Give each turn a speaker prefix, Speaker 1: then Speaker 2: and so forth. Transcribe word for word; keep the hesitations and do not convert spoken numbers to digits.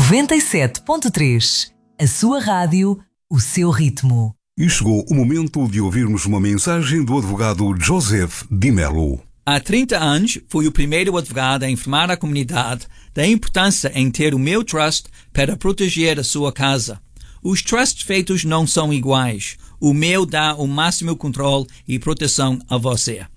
Speaker 1: noventa e sete ponto três. A sua rádio, o seu ritmo.
Speaker 2: E chegou o momento de ouvirmos uma mensagem do advogado Joseph Di Mello.
Speaker 3: Há trinta anos, fui o primeiro advogado a informar a comunidade da importância em ter o meu trust para proteger a sua casa. Os trusts feitos não são iguais. O meu dá o máximo controle e proteção a você.